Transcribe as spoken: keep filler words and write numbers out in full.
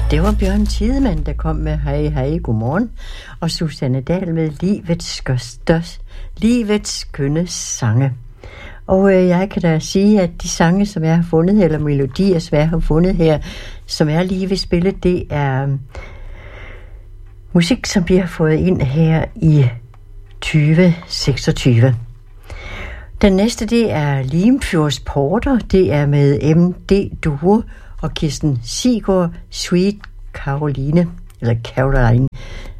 Det var Bjørn Tidemand, der kom med Hej Hej Godmorgen, og Susanne Dahl med Livets skørste, livets skønne sange. Og øh, jeg kan da sige, at de sange, som jeg har fundet, eller melodier, som jeg har fundet her, som er lige ved spillet, det er um, musik, som vi har fået ind her i tyve seksogtyve. Den næste, det er Limfjords Porter. Det er med M D Duo og Kirsten Siggaard, Sweet Caroline, eller Caroline.